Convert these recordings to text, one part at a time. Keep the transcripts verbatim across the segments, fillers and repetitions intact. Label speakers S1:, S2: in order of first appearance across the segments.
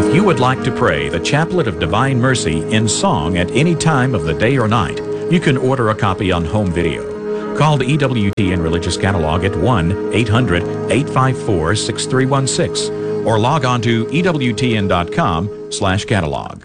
S1: If you would like to pray the Chaplet of Divine Mercy in song at any time of the day or night, you can order a copy on home video. Call the E W T N Religious Catalog at one eight hundred eight five four six three one six or log on to ewtn.com slash catalog.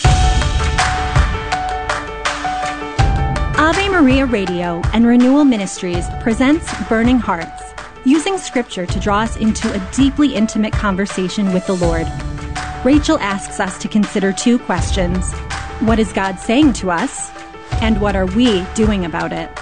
S2: Ave Maria Radio and Renewal Ministries presents Burning Hearts, using Scripture to draw us into a deeply intimate conversation with the Lord. Rachel asks us to consider two questions. What is God saying to us? And what are we doing about it?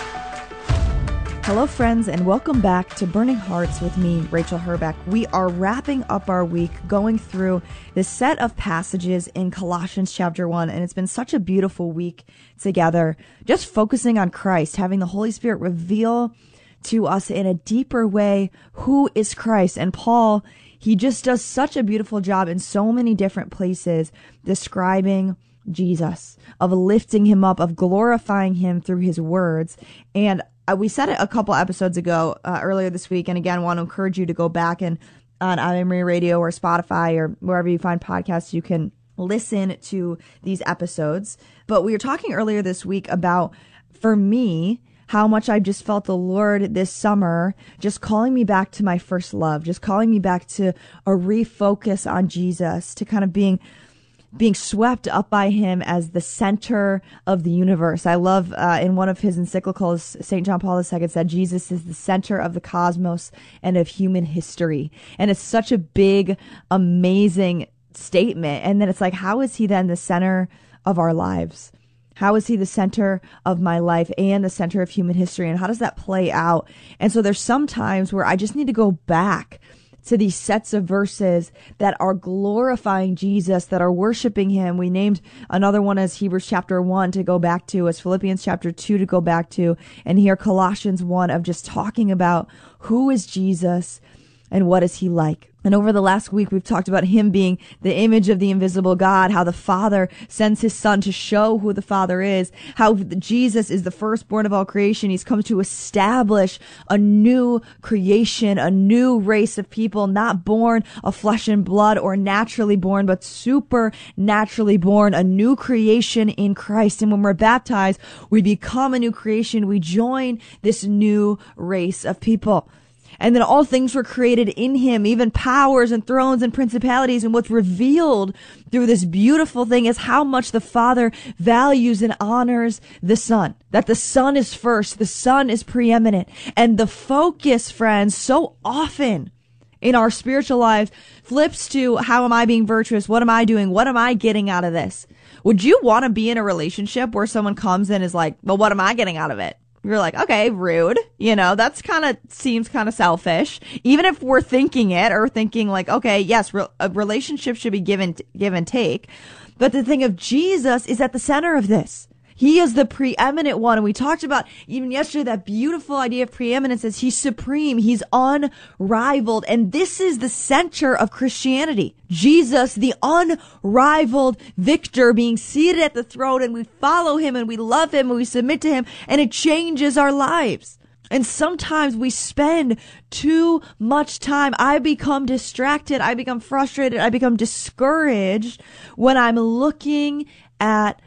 S3: Hello, friends, and welcome back to Burning Hearts with me, Rachel Herbeck. We are wrapping up our week going through this set of passages in Colossians chapter one, and it's been such a beautiful week together, just focusing on Christ, having the Holy Spirit reveal to us in a deeper way who is Christ. And Paul, he just does such a beautiful job in so many different places describing Jesus, of lifting him up, of glorifying him through his words. And uh, we said it a couple episodes ago, uh, earlier this week, and again, want to encourage you to go back and on Ave Maria Radio or Spotify or wherever you find podcasts, you can listen to these episodes. But we were talking earlier this week about, for me, how much I just felt the Lord this summer just calling me back to my first love, just calling me back to a refocus on Jesus, to kind of being being swept up by him as the center of the universe. I love uh, in one of his encyclicals, Saint John Paul the Second said, Jesus is the center of the cosmos and of human history. And it's such a big, amazing statement. And then it's like, how is he then the center of our lives? How is he the center of my life and the center of human history? And how does that play out? And so there's some times where I just need to go back to these sets of verses that are glorifying Jesus, that are worshiping him. We named another one as Hebrews chapter one to go back to, as Philippians chapter two to go back to, and here Colossians one of just talking about who is Jesus and what is he like. And over the last week, we've talked about him being the image of the invisible God, how the Father sends his Son to show who the Father is, how Jesus is the firstborn of all creation. He's come to establish a new creation, a new race of people, not born of flesh and blood or naturally born, but supernaturally born, a new creation in Christ. And when we're baptized, we become a new creation. We join this new race of people. And then all things were created in him, even powers and thrones and principalities. And what's revealed through this beautiful thing is how much the Father values and honors the Son. That the Son is first, the Son is preeminent. And the focus, friends, so often in our spiritual lives flips to, how am I being virtuous? What am I doing? What am I getting out of this? Would you want to be in a relationship where someone comes in and is like, well, what am I getting out of it? You're like, okay, rude. You know, that's kind of seems kind of selfish. Even if we're thinking it or thinking like, okay, yes, re- a relationship should be given, give and take. But the thing of Jesus is at the center of this. He is the preeminent one. And we talked about even yesterday that beautiful idea of preeminence is he's supreme. He's unrivaled. And this is the center of Christianity. Jesus, the unrivaled victor, being seated at the throne, and we follow him and we love him and we submit to him, and it changes our lives. And sometimes we spend too much time. I become distracted. I become frustrated. I become discouraged when I'm looking at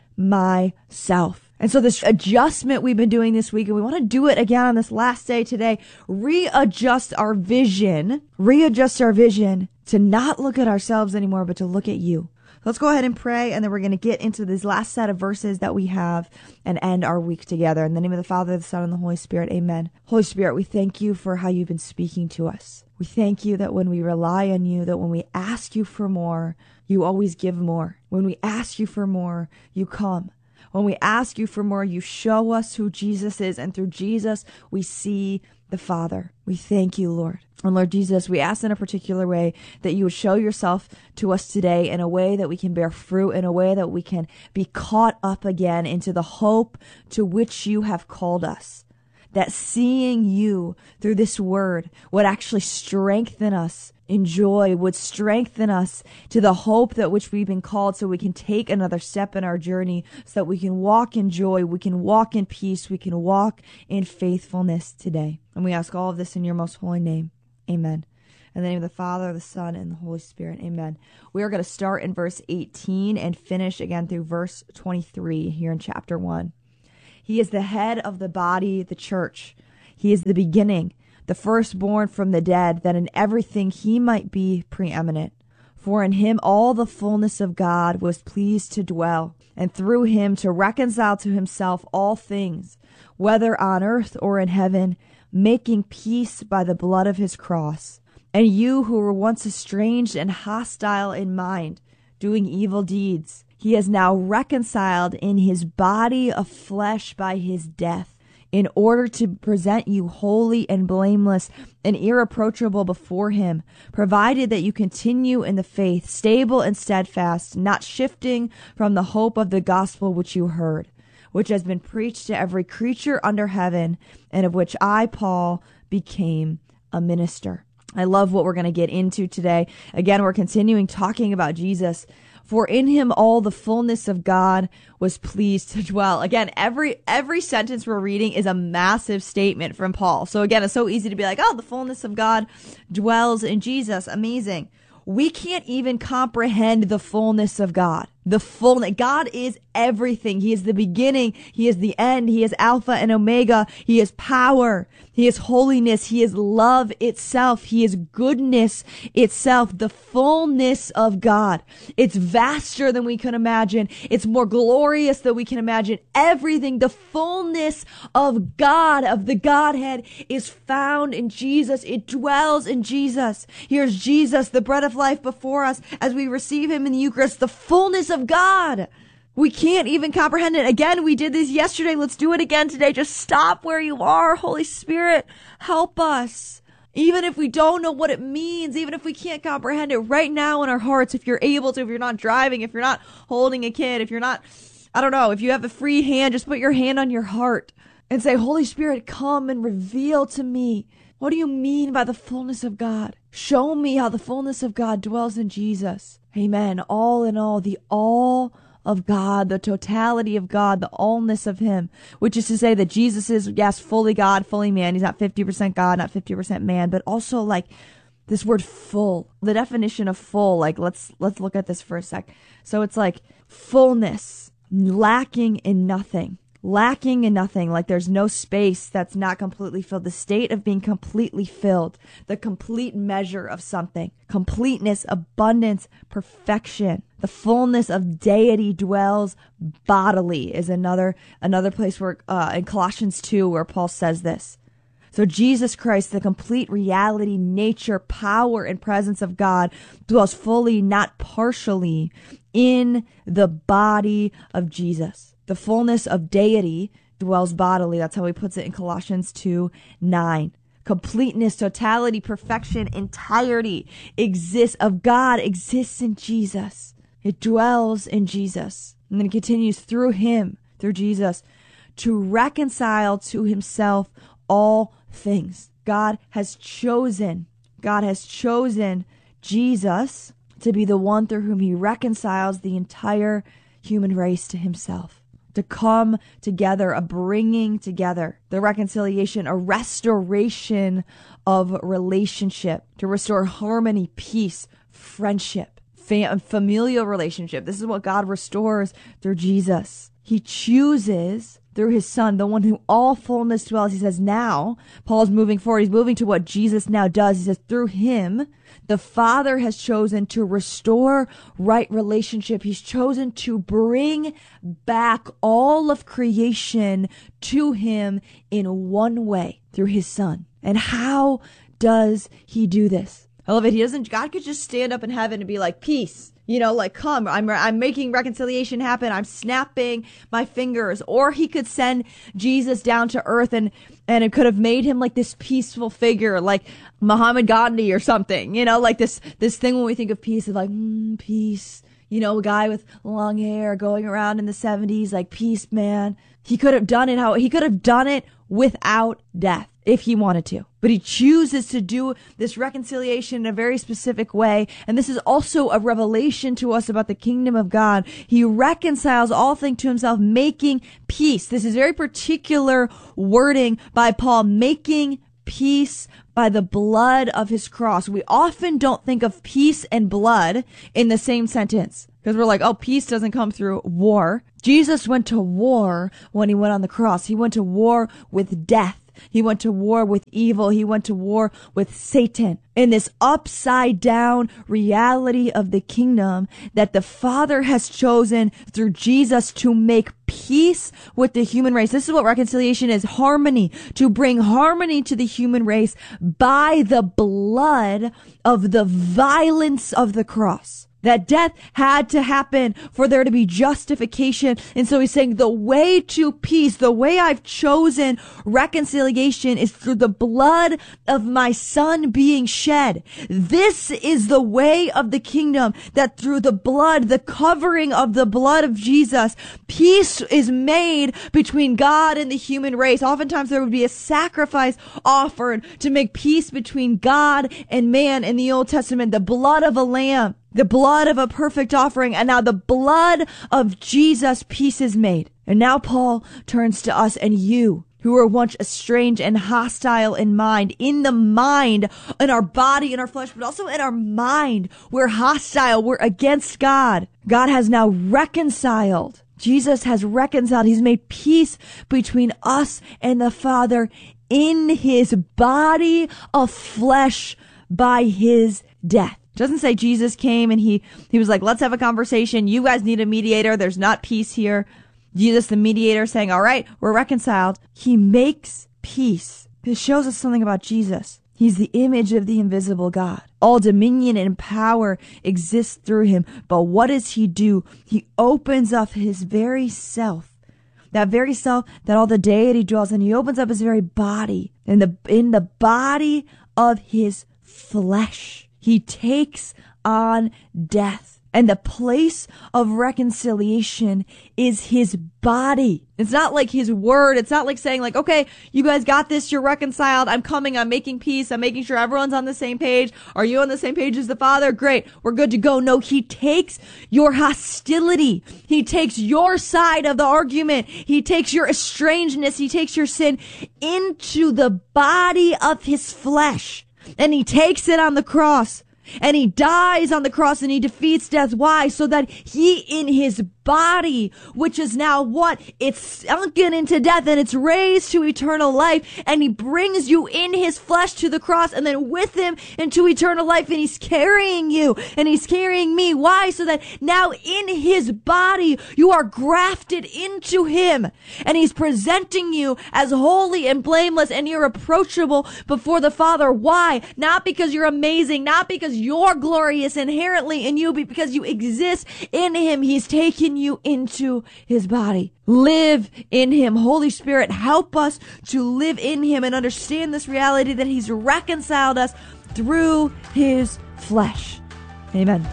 S3: myself. And so this adjustment we've been doing this week, and we want to do it again on this last day today, readjust our vision, readjust our vision to not look at ourselves anymore, but to look at you. Let's go ahead and pray, and then we're going to get into this last set of verses that we have and end our week together. In the name of the Father, the Son, and the Holy Spirit, amen. Holy Spirit, we thank you for how you've been speaking to us. We thank you that when we rely on you, that when we ask you for more, you always give more. When we ask you for more, you come. When we ask you for more, you show us who Jesus is, and through Jesus, we see the Father. We thank you, Lord. And Lord Jesus, we ask in a particular way that you would show yourself to us today in a way that we can bear fruit, in a way that we can be caught up again into the hope to which you have called us. That seeing you through this word would actually strengthen us in joy, would strengthen us to the hope that which we've been called, so we can take another step in our journey, so that we can walk in joy, we can walk in peace, we can walk in faithfulness today. And we ask all of this in your most holy name. Amen. In the name of the Father, the Son, and the Holy Spirit. Amen. We are going to start in verse eighteen and finish again through verse twenty-three here in chapter one. He is the head of the body, the church. He is the beginning, the firstborn from the dead, that in everything he might be preeminent. For in him all the fullness of God was pleased to dwell, and through him to reconcile to himself all things, whether on earth or in heaven, making peace by the blood of his cross. And you who were once estranged and hostile in mind, doing evil deeds, he has now reconciled in his body of flesh by his death, in order to present you holy and blameless and irreproachable before him, provided that you continue in the faith, stable and steadfast, not shifting from the hope of the gospel which you heard, which has been preached to every creature under heaven, and of which I, Paul, became a minister. I love what we're going to get into today. Again, we're continuing talking about Jesus. For in him all the fullness of God was pleased to dwell. Again, every every sentence we're reading is a massive statement from Paul. So again, it's so easy to be like, oh, the fullness of God dwells in Jesus. Amazing. We can't even comprehend the fullness of God. The fullness. God is everything. He is the beginning. He is the end. He is Alpha and Omega. He is power. He is holiness. He is love itself. He is goodness itself. The fullness of God. It's vaster than we can imagine. It's more glorious than we can imagine. Everything, the fullness of God, of the Godhead, is found in Jesus. It dwells in Jesus. Here's Jesus, the bread of life before us as we receive him in the Eucharist. The fullness of God. We can't even comprehend it. Again, we did this yesterday. Let's do it again today. Just stop where you are. Holy Spirit, help us. Even if we don't know what it means, even if we can't comprehend it right now in our hearts, if you're able to, if you're not driving, if you're not holding a kid, if you're not, I don't know, if you have a free hand, just put your hand on your heart and say, Holy Spirit, come and reveal to me. What do you mean by the fullness of God? Show me how the fullness of God dwells in Jesus. Amen. All in all, the all of God, the totality of God, the allness of him, which is to say that Jesus is, yes, fully God, fully man. He's not fifty percent God, not fifty percent man, but also like this word full, the definition of full. Like let's, let's look at this for a sec. So it's like fullness, lacking in nothing. Lacking in nothing, like there's no space that's not completely filled. The state of being completely filled, the complete measure of something, completeness, abundance, perfection. The fullness of deity dwells bodily is another another place where uh, in Colossians two where Paul says this. So Jesus Christ, the complete reality, nature, power, and presence of God dwells fully, not partially, in the body of Jesus. The fullness of deity dwells bodily. That's how he puts it in Colossians two nine. Completeness, totality, perfection, entirety exists of God exists in Jesus. It dwells in Jesus. And then it continues through him, through Jesus, to reconcile to himself all things. God has chosen, God has chosen Jesus to be the one through whom he reconciles the entire human race to himself. To come together, a bringing together, the reconciliation, a restoration of relationship, to restore harmony, peace, friendship, fam- familial relationship. This is what God restores through Jesus. He chooses through his son, the one who all fullness dwells. He says now, Paul's moving forward. He's moving to what Jesus now does. He says through him, the Father has chosen to restore right relationship. He's chosen to bring back all of creation to him in one way, through his son. And how does he do this? I love it. He doesn't, God could just stand up in heaven and be like, peace. You know, like, come, I'm I'm making reconciliation happen. I'm snapping my fingers. Or he could send Jesus down to earth and, and it could have made him like this peaceful figure, like Muhammad Gandhi or something. You know, like this, this thing when we think of peace is like, mm, peace. You know, a guy with long hair going around in the seventies, like, peace, man. He could have done it how, he could have done it without death if he wanted to. But he chooses to do this reconciliation in a very specific way. And this is also a revelation to us about the kingdom of God. He reconciles all things to himself, making peace. This is very particular wording by Paul, making peace by the blood of his cross. We often don't think of peace and blood in the same sentence because we're like, oh, peace doesn't come through war. Jesus went to war when he went on the cross. He went to war with death. He went to war with evil. He went to war with Satan. In this upside down reality of the kingdom that the Father has chosen through Jesus to make peace with the human race. This is what reconciliation is. Harmony. To bring harmony to the human race by the blood of the violence of the cross. That death had to happen for there to be justification. And so he's saying the way to peace, the way I've chosen reconciliation is through the blood of my son being shed. This is the way of the kingdom, that through the blood, the covering of the blood of Jesus, peace is made between God and the human race. Oftentimes there would be a sacrifice offered to make peace between God and man in the Old Testament, the blood of a lamb. The blood of a perfect offering, and now the blood of Jesus, peace is made. And now Paul turns to us and you, who were once estranged and hostile in mind, in the mind, in our body, in our flesh, but also in our mind. We're hostile. We're against God. God has now reconciled. Jesus has reconciled. He's made peace between us and the Father in his body of flesh by his death. It doesn't say Jesus came and he, he was like, let's have a conversation. You guys need a mediator. There's not peace here. Jesus, the mediator, saying, all right, we're reconciled. He makes peace. This shows us something about Jesus. He's the image of the invisible God. All dominion and power exists through him. But what does he do? He opens up his very self. That very self that all the deity dwells in. He opens up his very body. In the, in the body of his flesh. He takes on death. And the place of reconciliation is his body. It's not like his word. It's not like saying like, okay, you guys got this. You're reconciled. I'm coming. I'm making peace. I'm making sure everyone's on the same page. Are you on the same page as the Father? Great. We're good to go. No, he takes your hostility. He takes your side of the argument. He takes your estrangedness. He takes your sin into the body of his flesh. And he takes it on the cross. And he dies on the cross and he defeats death. Why? So that he in his body, which is now what? It's sunken into death and it's raised to eternal life. And he brings you in his flesh to the cross and then with him into eternal life. And he's carrying you and he's carrying me. Why? So that now in his body, you are grafted into him. And he's presenting you as holy and blameless and irreproachable before the Father. Why? Not because you're amazing, not because you're glorious inherently in you, but because you exist in him. He's taken you into his body. Live in him. Holy Spirit, help us to live in him and understand this reality that he's reconciled us through his flesh. Amen.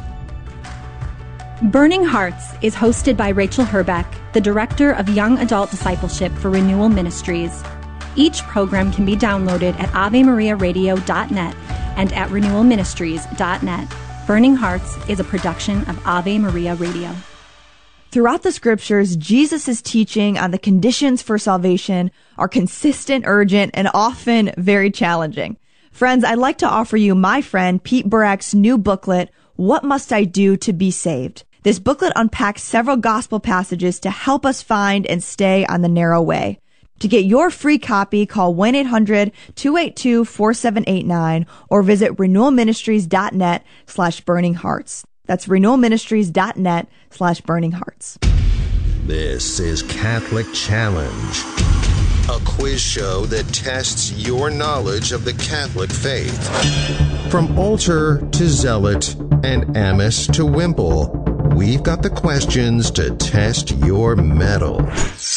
S2: Burning Hearts is hosted by Rachel Herbeck, the Director of Young Adult Discipleship for Renewal Ministries. Each program can be downloaded at ave maria radio dot net and at renewal ministries dot net. Burning Hearts is a production of Ave Maria Radio.
S3: Throughout the scriptures, Jesus' teaching on the conditions for salvation are consistent, urgent, and often very challenging. Friends, I'd like to offer you my friend Pete Burack's new booklet, What Must I Do to Be Saved? This booklet unpacks several gospel passages to help us find and stay on the narrow way. To get your free copy, call one eight hundred two eight two four seven eight nine or visit renewal ministries dot net slash burning hearts. That's renewal ministries dot net slash burning hearts.
S4: This is Catholic Challenge, a quiz show that tests your knowledge of the Catholic faith. From altar to zealot and amice to wimple, we've got the questions to test your mettle.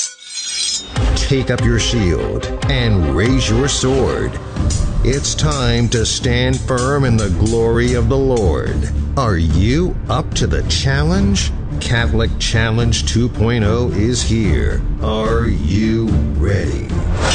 S4: Take up your shield and raise your sword. It's time to stand firm in the glory of the Lord. Are you up to the challenge? Catholic Challenge two point oh is here. Are you ready?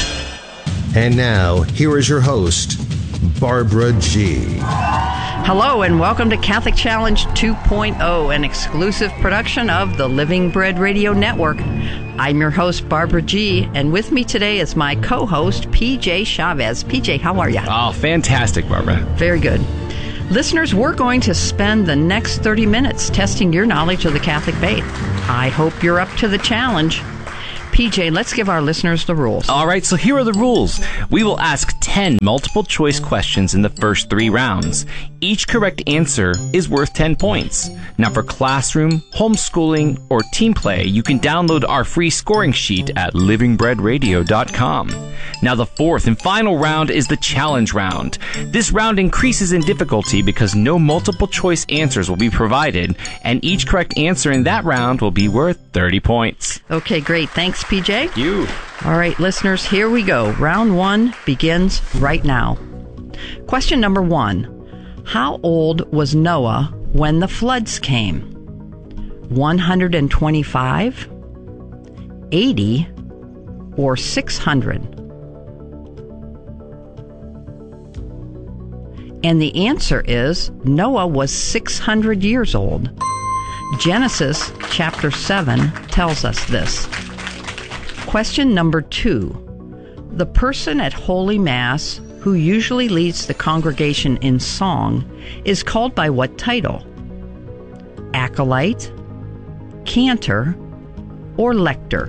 S4: And now, here is your host, Barbara G.
S5: Hello and welcome to Catholic Challenge two point oh, an exclusive production of the Living Bread Radio Network. I'm your host, Barbara G., and with me today is my co-host, P J Chavez. P J, how are you?
S6: Oh, fantastic, Barbara.
S5: Very good. Listeners, we're going to spend the next thirty minutes testing your knowledge of the Catholic faith. I hope you're up to the challenge. P J, let's give our listeners the rules.
S6: All right, so here are the rules. We will ask ten multiple-choice questions in the first three rounds. Each correct answer is worth ten points. Now, for classroom, homeschooling, or team play, you can download our free scoring sheet at living bread radio dot com. Now, the fourth and final round is the challenge round. This round increases in difficulty because no multiple-choice answers will be provided, and each correct answer in that round will be worth thirty points.
S5: Okay, great. Thanks, P J.
S6: You.
S5: All right, listeners, here we go. Round one begins right now. Question number one. How old was Noah when the floods came? one hundred twenty-five, eighty, or six hundred? And the answer is Noah was six hundred years old. Genesis chapter seven tells us this. Question number two. The person at Holy Mass who usually leads the congregation in song is called by what title? Acolyte, cantor, or lector?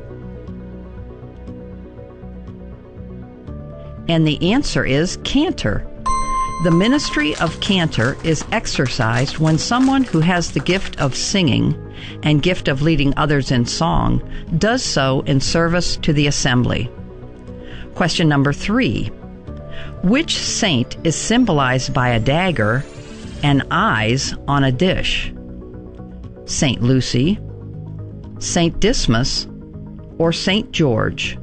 S5: And the answer is cantor. The ministry of cantor is exercised when someone who has the gift of singing and gift of leading others in song does so in service to the assembly. Question number three. Which saint is symbolized by a dagger and eyes on a dish? Saint Lucy, Saint Dismas, or Saint George?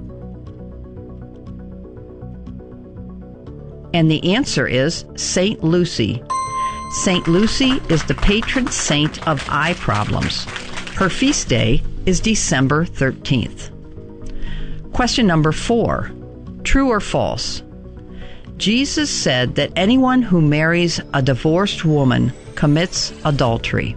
S5: And the answer is Saint Lucy. Saint Lucy is the patron saint of eye problems. Her feast day is December thirteenth. Question number four. True or false? Jesus said that anyone who marries a divorced woman commits adultery.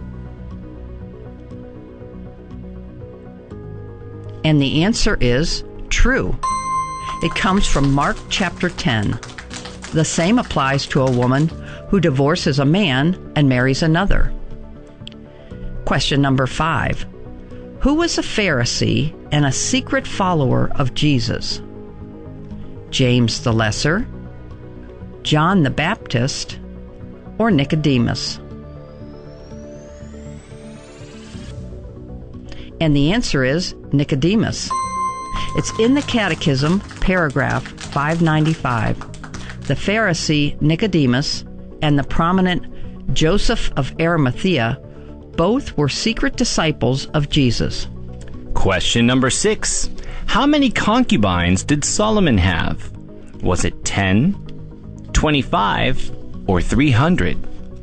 S5: And the answer is true. It comes from Mark chapter ten. The same applies to a woman who divorces a man and marries another. Question number five. Who was a Pharisee and a secret follower of Jesus? James the Lesser, John the Baptist, or Nicodemus? And the answer is Nicodemus. It's in the Catechism, paragraph five ninety-five. The Pharisee Nicodemus and the prominent Joseph of Arimathea both were secret disciples of Jesus.
S6: Question number six. How many concubines did Solomon have? Was it ten, twenty-five, or three hundred?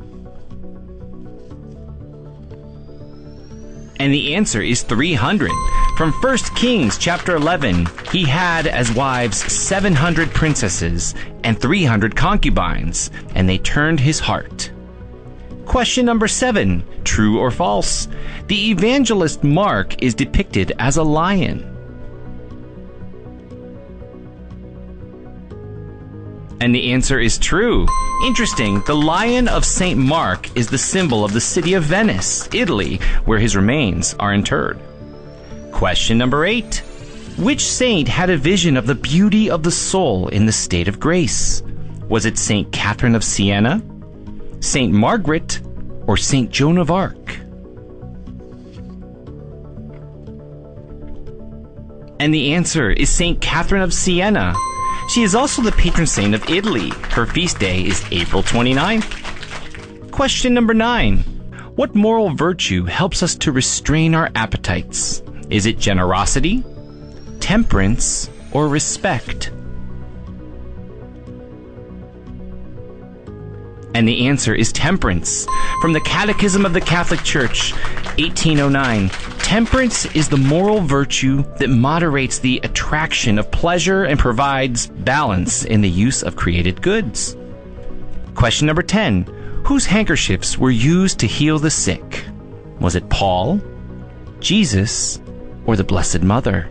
S6: And the answer is three hundred. From First Kings chapter eleven, he had as wives seven hundred princesses and three hundred concubines, and they turned his heart. Question number seven, true or false? The evangelist Mark is depicted as a lion. And the answer is true. Interesting, the Lion of Saint Mark is the symbol of the city of Venice, Italy, where his remains are interred. Question number eight. Which saint had a vision of the beauty of the soul in the state of grace? Was it Saint Catherine of Siena, Saint Margaret, or Saint Joan of Arc? And the answer is Saint Catherine of Siena. She is also the patron saint of Italy. Her feast day is April twenty-ninth. Question number nine. What moral virtue helps us to restrain our appetites? Is it generosity, temperance, or respect? And the answer is temperance. From the Catechism of the Catholic Church, eighteen oh nine, temperance is the moral virtue that moderates the attraction of pleasure and provides balance in the use of created goods. Question number ten. Whose handkerchiefs were used to heal the sick? Was it Paul, Jesus, or the Blessed Mother?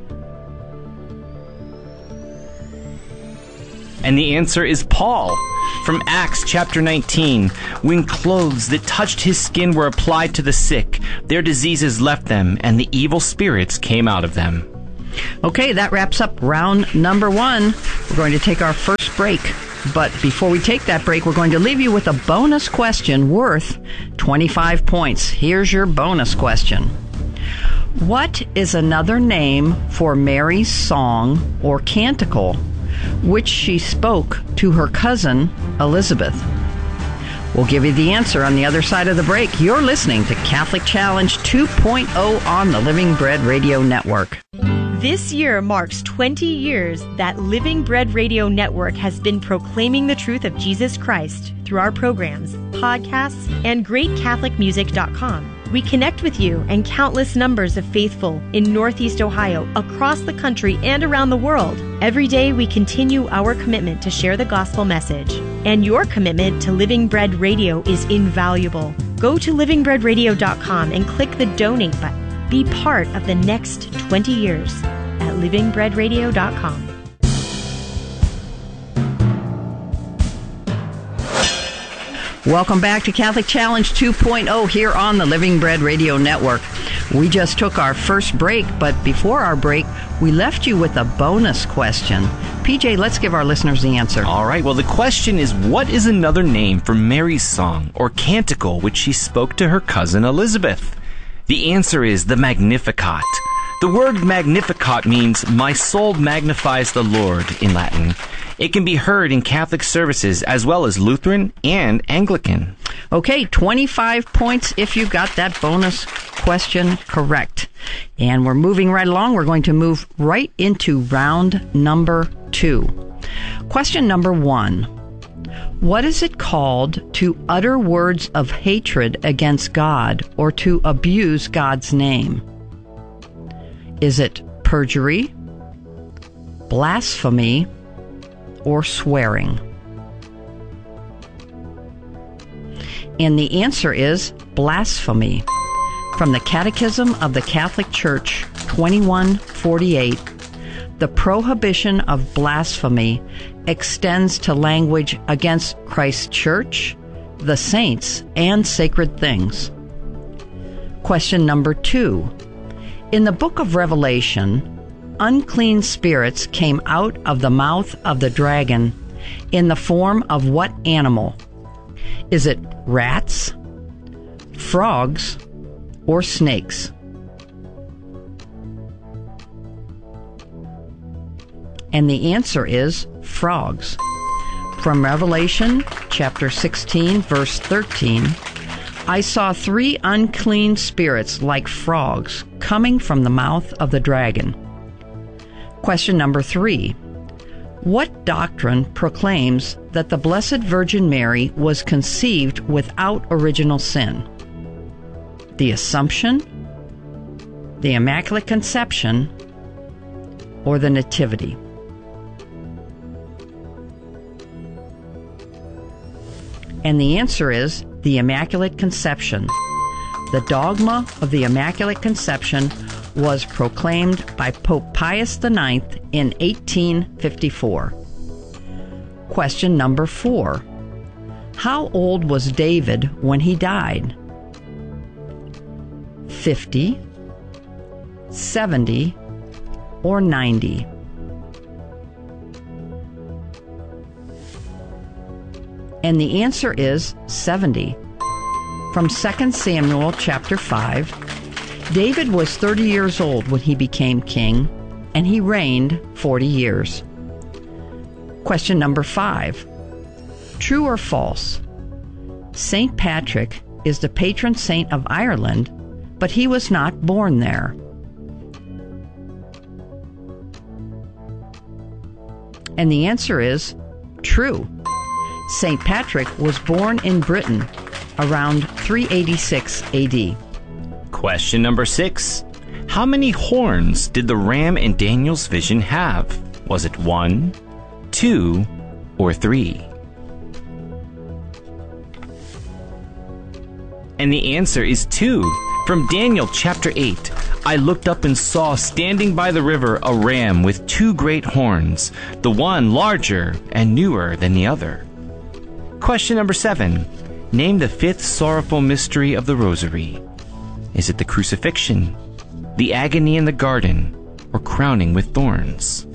S6: And the answer is Paul. From Acts chapter nineteen, when clothes that touched his skin were applied to the sick, their diseases left them, and the evil spirits came out of them.
S5: Okay, that wraps up round number one. We're going to take our first break. But before we take that break, we're going to leave you with a bonus question worth twenty-five points. Here's your bonus question. What is another name for Mary's song or canticle, which she spoke to her cousin Elizabeth? We'll give you the answer on the other side of the break. You're listening to Catholic Challenge two point oh on the Living Bread Radio Network.
S7: This year marks twenty years that Living Bread Radio Network has been proclaiming the truth of Jesus Christ through our programs, podcasts, and great catholic music dot com. We connect with you and countless numbers of faithful in Northeast Ohio, across the country, and around the world. Every day we continue our commitment to share the gospel message. And your commitment to Living Bread Radio is invaluable. Go to living bread radio dot com and click the donate button. Be part of the next twenty years at living bread radio dot com.
S5: Welcome back to Catholic Challenge two point oh here on the Living Bread Radio Network. We just took our first break, but before our break, we left you with a bonus question. P J, let's give our listeners the answer.
S6: All right, well, the question is, what is another name for Mary's song or canticle which she spoke to her cousin Elizabeth? The answer is the Magnificat. The word Magnificat means, my soul magnifies the Lord in Latin. It can be heard in Catholic services as well as Lutheran and Anglican.
S5: Okay, twenty-five points if you got that bonus question correct. And we're moving right along. We're going to move right into round number two. Question number one. What is it called to utter words of hatred against God or to abuse God's name? Is it perjury, blasphemy, or swearing? And the answer is blasphemy. From the Catechism of the Catholic Church, twenty-one forty-eight, the prohibition of blasphemy extends to language against Christ's church, the saints, and sacred things. Question number two. In the book of Revelation, unclean spirits came out of the mouth of the dragon in the form of what animal? Is it rats, frogs, or snakes? And the answer is frogs. From Revelation chapter sixteen, verse thirteen, I saw three unclean spirits like frogs coming from the mouth of the dragon. Question number three. What doctrine proclaims that the Blessed Virgin Mary was conceived without original sin? The Assumption, the Immaculate Conception, or the Nativity? And the answer is the Immaculate Conception. The dogma of the Immaculate Conception was proclaimed by Pope Pius the Ninth in eighteen fifty-four. Question number four. How old was David when he died? fifty, seventy, or ninety? And the answer is seventy. From Second Samuel chapter five, David was thirty years old when he became king, and he reigned forty years. Question number five. True or false? Saint Patrick is the patron saint of Ireland, but he was not born there. And the answer is true. Saint Patrick was born in Britain around three eighty-six A D.
S6: Question number six. How many horns did the ram in Daniel's vision have? Was it one, two, or three? And the answer is two. From Daniel chapter eight, I looked up and saw standing by the river a ram with two great horns, the one larger and newer than the other. Question number seven. Name the fifth sorrowful mystery of the Rosary. Is it the crucifixion, the agony in the garden, or crowning with thorns?